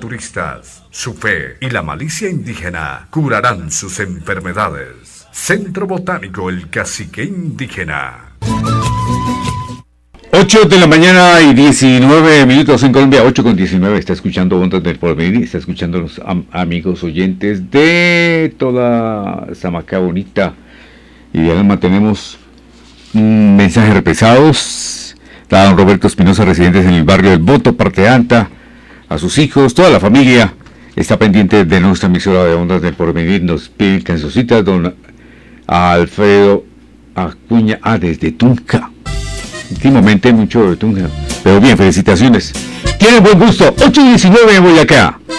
naturistas. Su fe y la malicia indígena curarán sus enfermedades. Centro Botánico El Cacique Indígena. 8 de la mañana y 19 minutos en Colombia, 8:19. Está escuchando Ondas del Porvenir, está escuchando a los amigos oyentes de toda Samacá bonita. Y de Alma tenemos mensajes represados. Está don Roberto Espinosa, residentes en el barrio del Boto, parte Anta, a sus hijos, toda la familia está pendiente de nuestra emisora de Ondas del Porvenir. Nos piden cancioncitas, don Alfredo Acuña, desde Tunja. Últimamente mucho de Tunja, pero bien, felicitaciones. Tienen buen gusto. 8:19 en Boyacá.